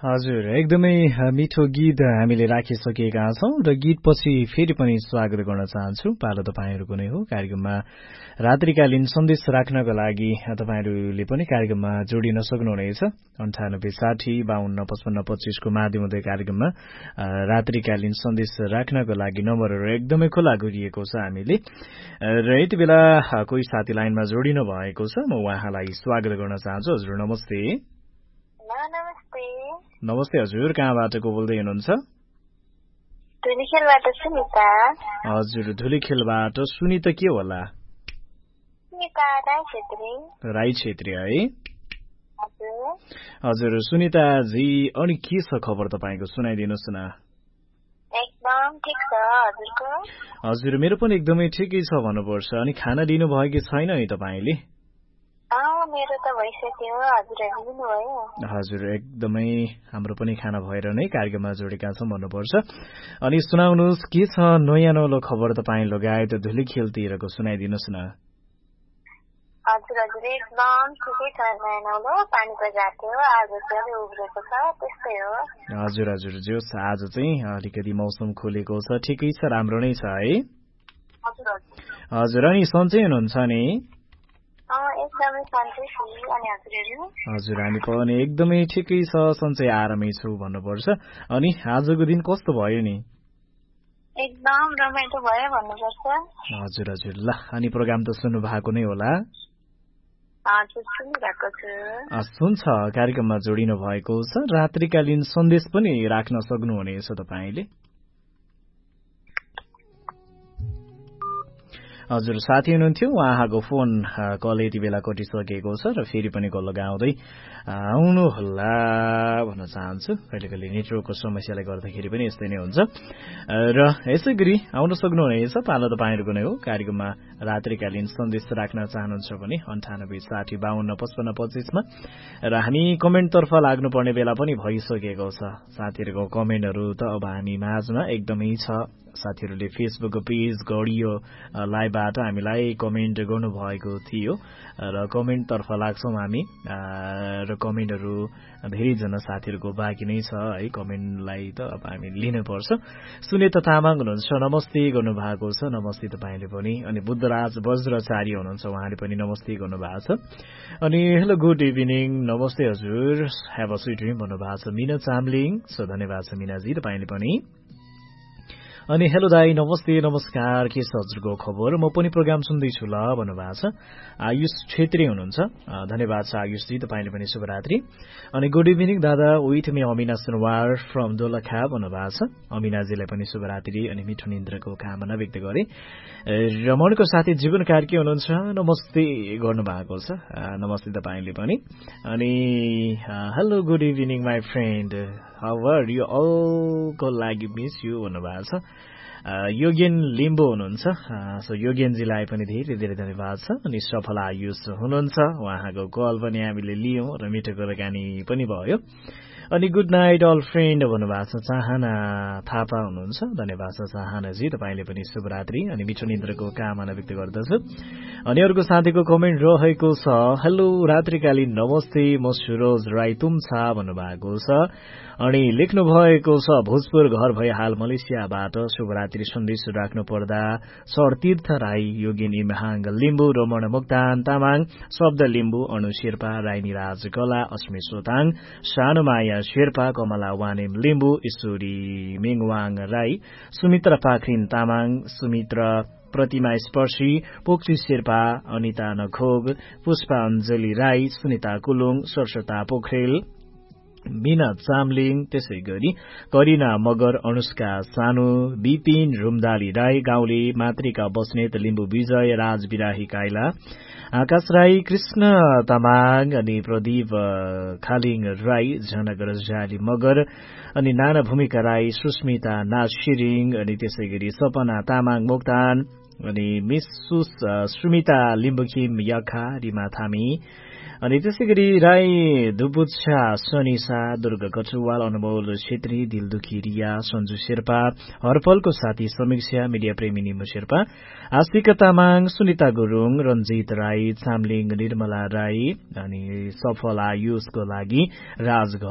हजुर एकदमै मिठो गीत हामीले राखिसकेका छौं र गीतपछि फेरि पनि स्वागत गर्न चाहन्छु। पालो तपाईहरुको नै हो। कार्यक्रममा रात्रिकालीन सन्देश राख्नको लागि तपाईहरुले पनि कार्यक्रममा जोडिन सक्नुहुनेछ। 9860 52 55 25 को माध्यमले कार्यक्रममा रात्रिकालीन सन्देश राख्नको लागि नम्बरहरु एकदमै खुला गरिएको छ हामीले। र यति बेला कोही साथी लाइनमा जोडिनु भएको छ। म उहाँलाई स्वागत गर्न चाहन्छु। हजुर नमस्ते। नमस्ते। नमस्ते हजुर, कहाँबाट को बोल्दै हुनुहुन्छ? धुलीखेलबाट सुनिता। हजुर धुलीखेलबाट सुनिता के होला? सुनिता राई छेत्री। राई छेत्री है? हजुर। हजुर सुनिता जी, अनि के छ खबर तपाईको? सुनाइदिनुस् न। एकदम ठीक छ। हजुरको? हजुर मेरो पनि एकदमै ठिकै छ भन्नुपर्छ। अनि खाना दिनु भयो कि छैन नि तपाईले? मेरो त भइसक्यो। हजुरहरु लिनुभयो? हजुर एकदमै हाम्रो पनि खाना भएर नै कार्यक्रममा जोडेका छौं भन्नुपर्छ। अनि सुनाउनुस् के छ नयाँ नौलो खबर तपाई लगायत धुलीखेलतिरको सुनाइदिनुस् न। हजुर एकदम ठिकै छ। नयाँ नौलो पानी त जात्यो, आज चाहिँ उब्रेको छ, त्यस्तै हो। हजुर हजुर जोस आज चाहिँ अलिकति मौसम खुलेको छ, ठिकै छ, राम्रो नै छ है? हजुर अनि सन्चै हुनुहुन्छ नि? एकदमै सन्चै छु। अनि हजुरहरु? हजुर हामी पनि एकदमै ठिकै छ, सन्चै आरामै छु भन्नुपर्छ। अनि आजको दिन कस्तो भयो नि? एकदम रमाइलो भयो भन्नुपर्छ। हजुर हजुर ल, अनि प्रोग्राम त सुन्नु भएको नै होला? हजुर सुनिरहेको छु। सुन्छ कार्यक्रममा जोडिनु भएको छ। रात्रिकालीन सन्देश पनि राख्न सक्नुहुनेछ तपाईले। हजुर साथी हुनुहुन्थ्यो, उहाँको फोन कल यति बेला कटिसकेको छ र फेरि पनि कल लगाउँदै आउनु होला भन्न चाहन्छु। कहिले कहिले नेटवर्कको समस्याले गर्दाखेरि पनि यस्तै नै हुन्छ र यसै गरी आउन सक्नुहुनेछ। पालो तपाईहरुको नै हो। कार्यक्रममा रात्रिकालीन सन्देश राख्न चाहनुहुन्छ भने 9860 52 55 25 मा र हामी कमेन्टतर्फ लाग्नुपर्ने बेला पनि भइसकेको छ। साथीहरुको कमेन्टहरु त अब हामी माझमा एकदमै छ। साथीहरुले फेसबुक पेज गडियो लाइभबाट हामीलाई कमेन्ट गर्नुभएको थियो र कमेन्ट तर्फ लाग्छौं हामी र कमेन्टहरु धेरै जना साथीहरुको बाँकी नै छ है। कमेन्टलाई त अब हामी लिनुपर्छ। सुनेता तामाङ हुनुहुन्छ, नमस्ते गर्नुभएको छ। नमस्ते तपाईले पनि। अनि बुद्धराज वज्रचार्य हुनुहुन्छ, उहाँले पनि नमस्ते गर्नुभएको छ। अनि हेलो गुड इभिनिङ, नमस्ते हजुर, ह्याभ अ स्वीट ड्रिम भन्नुभएको छ मिना चामलिङ। सो धन्यवाद छ मिनाजी तपाईले पनि। अनि हेलो दाई नमस्ते नमस्कार, के छ हजुरको खबर? म पनि प्रोग्राम सुन्दैछु ल भन्नुभएको छ। आयुष छेत्री हुनुहुन्छ, धन्यवाद छ आयुषजी, तपाईले पनि शुभरात्रि। अनि गुड इभिनिङ दादा, with me Amina Sunuwar from Dolakha भन्नुभएको छ। अमिनाजीलाई पनि शुभरात्रि अनि मिठो निन्द्राको कामना व्यक्त गरे। रमणको साथी जीवन कार्की हुनुहुन्छ, नमस्ते गर्नुभएको छ। नमस्ते तपाईले पनि। अनि hello good evening my friend, how are you all को लागि मिस यु भन्नुभएको छ। योगेन लिम्बो हुनुहुन्छ, सो योगेनजीलाई पनि धेरै धेरै धन्यवाद छ। अनि सफल आयुष हुनुहुन्छ, उहाँको कल पनि हामीले लियौं र मिठो कुराकानी पनि भयो। अनि गुड नाइट अल फ्रेन्ड भन्नुभएको छ। चाहना थापा हुनुहुन्छ, धन्यवाद छ चाहनाजी, तपाईले पनि शुभरात्रि अनि मिठो निन्द्राको कामना व्यक्त गर्दछु। अनि अर्को साथीको कमेन्ट रहेको छ, हेलो रात्रिकालीन नमस्ते, म सुरोज राई तुम्छा भन्नुभएको छ। अनि लेख्नु भएको छ, भोजपुर घर भई हाल मलेसियाबाट शुभरात्रि सन्देश राख्नु पर्दा सरतीर्थ राई, योगिनी महाङ लिम्बू, रमण मुक्तान तामाङ, शब्द लिम्बू, अनु शेर्पा, राइनी राज कला, अस्मी सोताङ, सानुमाया शेर्पा, कमला वानेम लिम्बू, ईश्वरी मेङवाङ राई, सुमित्रा पाखरिन तामाङ, सुमित्रा प्रतिमा स्पर्शी, पोख्री शेर्पा, अनिता नखोग, पुष्पा अञ्जली राई, सुनिता कुलुङ, सरस्वता पोखरेल, मीना चामलिङ, त्यसै गरी करिना मगर, अनुष्का सानु, बिपिन रुमदाली राई, गाउँले मातृका बस्नेत, लिम्बू विजय, राज बिराही काइला, आकाश राई, कृष्ण तामाङ अनि प्रदीप खालिङ राई, झनगर जाली मगर अनि नाना भूमिका राई, सुस्मिता नाच शिरिङ अनि त्यसै गरी सपना तामाङ मोक्तान अनि मिसुस सुमिता लिम्बुकिम याखा, रिमा थामी अनि त्यसै गरी राई दुबुच्छा, सनिसा, दुर्गा कटुवाल, अनमोल छेत्री, दिलदुखी रिया, सञ्जु शेर्पा, हरपलको साथी समीक्षा, मिडिया प्रेमी निमु शेर्पा, आस्तिका तामाङ, सुनिता गुरुङ, रञ्जित राई, चामलिङ निर्मला राई अनि सफल आयुषको लागि राज